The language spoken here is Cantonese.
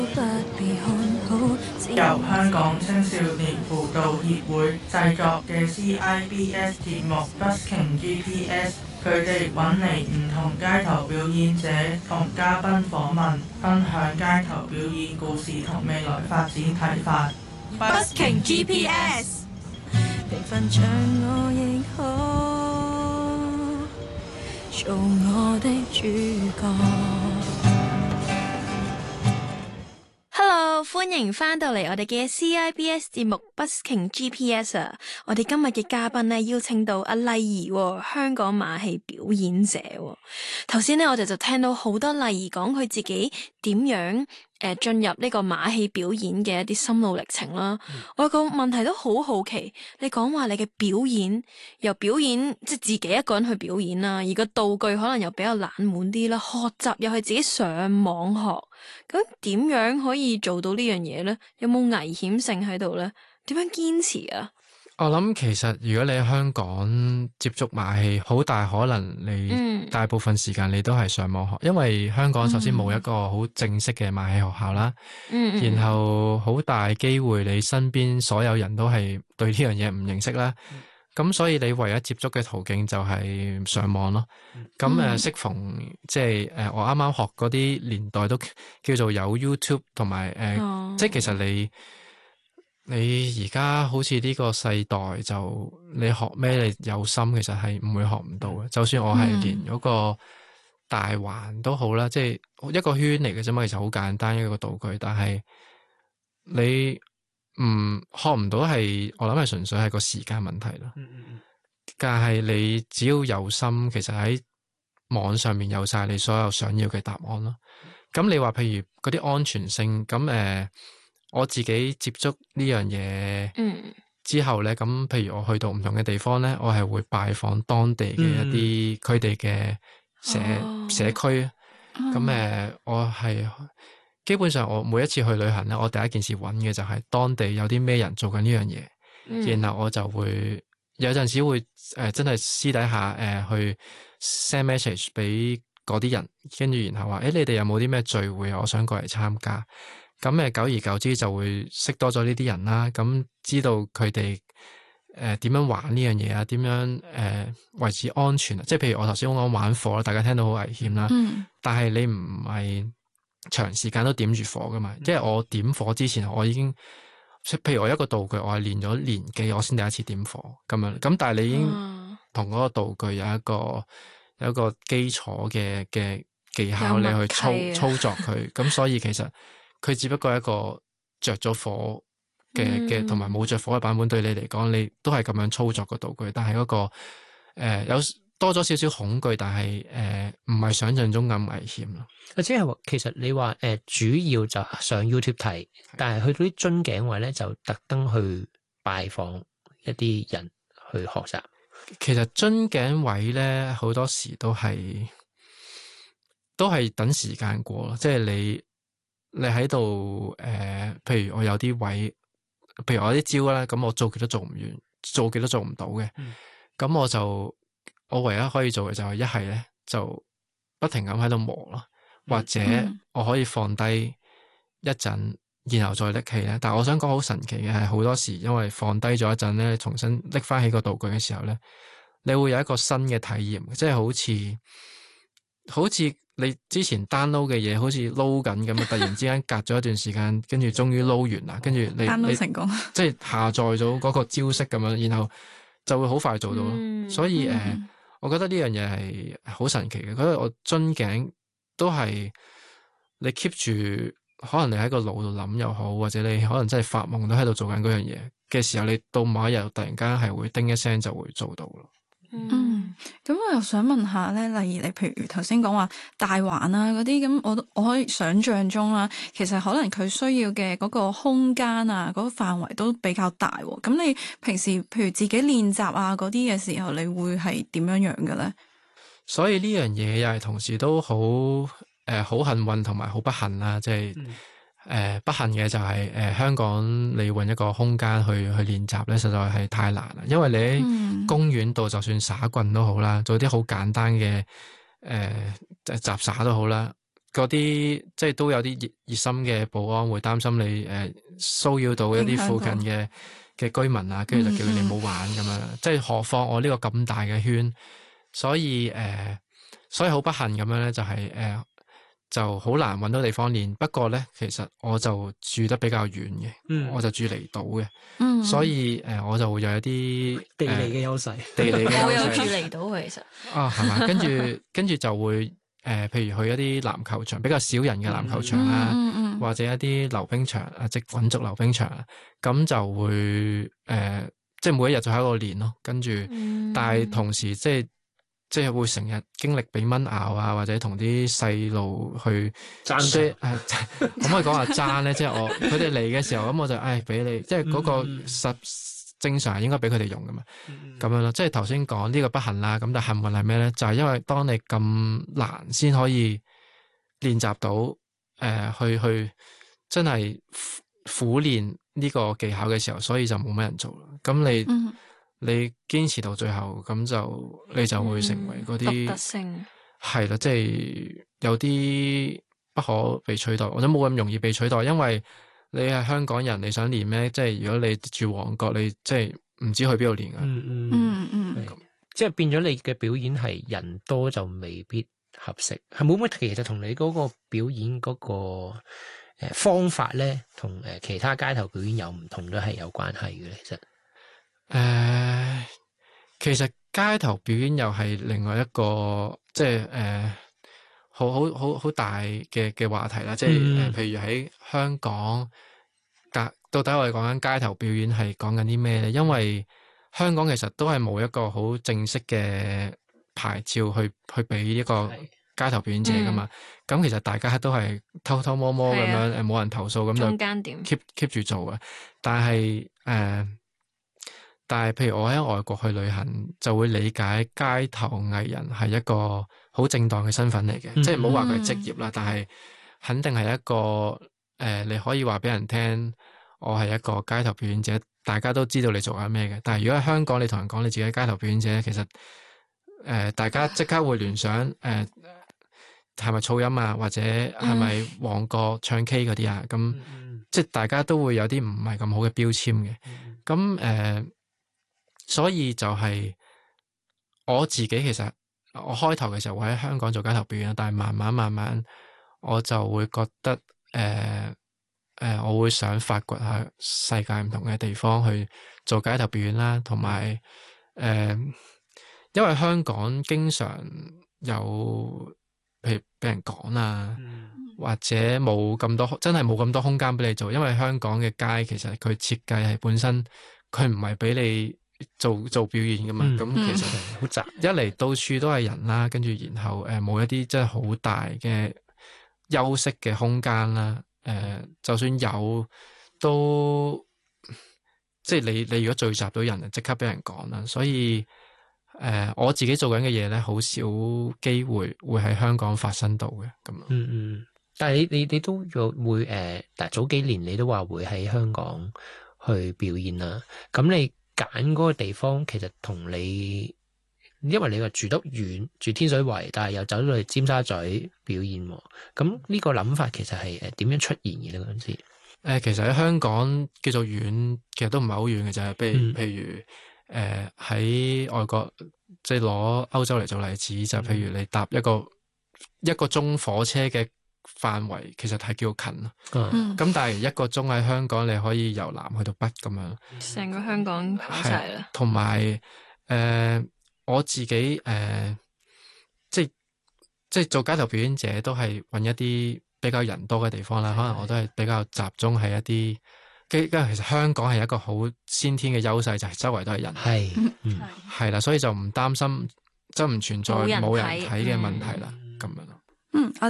由香港青少年輔導協會製作嘅 CIBS 節目 Busking GPS， 佢哋揾嚟唔同街頭表演者同嘉賓訪問，分享街頭表演故事同未來發展睇法。Busking GPS， 平凡像我亦可做我的主角。Hello， 歡迎翻到嚟我哋嘅 CIBS 節目 Busking GPS 啊！我哋今日嘅嘉賓呢，邀請到阿麗儀，香港馬戲表演者。頭先呢，我哋就聽到好多麗儀講佢自己點樣進入呢個馬戲表演嘅一啲心路歷程啦。我有個問題都好好奇，你講話你嘅表演由表演即係自己一個人去表演啦，而個道具可能又比較冷門啲啦，學習又係自己上網學，咁點樣可以做到呢樣嘢呢？有冇危險性喺度呢？點樣堅持啊？ 我諗其實如果你喺香港接觸馬戲，好大可能你大部分時間你都係上網學，因為香港首先冇一個好正式嘅馬戲學校啦，然後好大機會你身邊所有人都係對呢樣嘢唔認識啦，咁所以你唯一接觸嘅途徑就係上網咯。咁適逢即係我啱啱學嗰啲年代都叫做有 YouTube 同埋即係其實你而家好似呢個世代就你學咩你有心，其實係唔會學唔到嘅。就算我係連嗰個大環都好啦，即係一個圈嚟嘅啫嘛，其實好簡單一個道具，但係你學唔到係，我諗係純粹係個時間問題咯。但係你只要有心，其實喺網上面有晒你所有想要嘅答案咯。咁你話譬如嗰啲安全性，咁我自己接觸呢樣嘢之後咧，咁譬如我去到唔同嘅地方咧，我係會拜訪當地嘅一啲佢哋嘅社區。咁我係基本上我每一次去旅行咧，我第一件事揾嘅就係當地有啲咩人做緊呢樣嘢，然後我就會有陣時會真係私底下去 send message 俾嗰啲人，跟住然後話你哋有冇啲咩聚會啊？我想過嚟參加。咁久而久之就會識多咗呢啲人啦，咁知道佢哋點樣玩呢樣嘢啊，點樣維持安全啊，即係譬如我頭先講玩火啦，大家聽到好危險啦，但係你唔係長時間都點住火噶嘛，因為我點火之前我已經，譬如我一個道具我係練咗年幾，我先第一次點火咁樣，咁但係你已經同嗰個道具有一個基礎嘅技巧你去操作佢，咁所以其實佢只不過係一個着咗火嘅同埋冇着火嘅版本，對你嚟講，你都係咁樣操作個道具，但係嗰個有多咗少少恐懼，但係唔係想象中咁危險咯。 即係話，其實你話主要就上 YouTube 睇，但係去到啲樽頸位咧，就特登去拜訪一啲人去學習。 其實樽頸位咧，好多時都係等時間過咯，即係你喺度譬如我有啲位，譬如我啲招啦，咁我做極都做唔完，做極都做唔到嘅，咁我唯一可以做嘅就係一係咧就不停咁喺度磨咯，或者我可以放低一陣，然後再拎起咧。但係我想講好神奇嘅係，好多時因為放低咗一陣咧，重新拎翻起個道具嘅時候咧，你會有一個新嘅體驗，即係好似你之前 download 嘅嘢好似撈緊咁啊！突然之間隔咗一段時間，跟住終於撈完啦，跟住你 download 成功，即係下載咗嗰個招式咁樣，然後就會好快做到咯。所以我覺得呢樣嘢係好神奇嘅。覺得我樽頸都係你 keep 住，可能你喺個腦度諗又好，或者你可能真係發夢都喺度做緊嗰樣嘢嘅時候，你到某一日突然間係會叮一聲就會做到咯。 咁我又想問下咧，例如你譬如頭先講話大環啊嗰啲，咁我可以想象中啦，其實可能佢需要嘅嗰個空間啊，嗰個範圍都比較大喎。咁你平時譬如自己練習啊嗰啲嘅時候，你會係點樣樣嘅咧？ 所以呢樣嘢又係同時都好好幸運同埋好不幸啦，即係不幸嘅就係香港你搵一個空間去練習咧，實在係太難啦。因為你喺公園度就算耍棍都好啦，做啲好簡單嘅雜耍都好啦， 嗰啲即係都有啲熱心嘅保安會擔心你騷擾到一啲附近嘅居民啊，跟住就叫佢哋唔好玩咁樣。即係何況我呢個咁大嘅圈，所以好不幸咁樣咧，就係就好難揾到地方練。不過咧，其實我就住得比較遠嘅，我就住離島嘅，所以我就會有一啲地理嘅優勢。 我有住離島嘅其實。 係嘛？跟住就會譬如去一啲籃球場，比較少人嘅籃球場啊，或者一啲溜冰場啊，即滾軸溜冰場啊，咁就會即係每一日就喺度練咯。跟住，但係同時即係會成日經歷俾蚊咬啊，或者同啲細路去爭，可唔可以講話爭咧？即係佢哋嚟嘅時候，咁我就俾你，即係嗰個正常應該俾佢哋用噶嘛，咁樣咯。即係頭先講呢個不幸啦，咁但係幸運係咩咧？就係因為當你咁難先可以練習到去真係苦練呢個技巧嘅時候，所以就冇乜人做啦。咁你堅持到最後，咁你就會成為嗰啲獨特性，係啦，即係有啲不可被取代，或者冇咁容易被取代。因為你係香港人，你想練咩？即係如果你住旺角，你即係唔知去邊度練噶。 即係變咗你嘅表演係人多就未必合適，係冇乜。其實同你嗰個表演嗰個方法咧，同其他街頭表演有唔同都係有關係嘅。 其實街頭表演又係另外一個即係好大嘅話題啦。即係譬如喺香港，到底我哋講緊街頭表演係講緊啲咩咧？因為香港其實都係冇一個好正式嘅牌照去俾一個街頭表演者噶嘛。咁其實大家都係偷偷摸摸咁樣，冇人投訴咁就中間點 keep 住做啊。但係譬如我喺外國去旅行，就會理解街頭藝人係一個好正當嘅身份嚟嘅，即係唔好話佢係職業啦，但係肯定係一個你可以話俾人聽，我係一個街頭表演者，大家都知道你做緊咩嘅。但係如果喺香港，你同人講你自己係街頭表演者，其實大家即刻會聯想係咪噪音啊，或者係咪旺角唱 K 嗰啲啊？咁即係大家都會有啲唔係咁好嘅標籤嘅。咁所以就係我自己，其實我開頭嘅時候會喺香港做街頭表演，但係慢慢我就會覺得我會想發掘下世界唔同嘅地方去做街頭表演啦，同埋因為香港經常有譬如俾人講啊，或者冇咁多真係冇咁多空間俾你做，因為香港嘅街其實佢設計係本身佢唔係俾你做表演噶嘛，咁其實好窄，一嚟到處都係人啦，跟住然後冇一啲真係好大嘅休息嘅空間啦，就算有都即係你如果聚集到人，即刻俾人講啦，所以我自己做緊嘅嘢咧，好少機會喺香港發生到嘅咁。 但係你都會但係早幾年你都話會喺香港去表演啦，咁你揀嗰個地方其實同你，因為你話住得遠，住天水圍，但係又走到去尖沙咀表演，咁呢個諗法其實係點樣出現嘅咧？嗰陣時其實喺香港叫做遠，其實都唔係好遠嘅，就係譬如喺外國，即係攞歐洲嚟做例子，就譬如你搭一個鐘火車嘅範圍，其實係叫近咯。咁但係一個鐘喺香港，你可以由南去到北咁樣， 成個香港跑晒啦。 同埋我自己即係做街頭表演者，都係揾一啲比較人多嘅地方啦。可能我都係比較集中喺一啲，因為其實香港係一個好先天嘅優勢，就係周圍都係人，係啦，所以就唔擔心，即係唔存在冇人睇嘅問題啦，咁樣咯。 我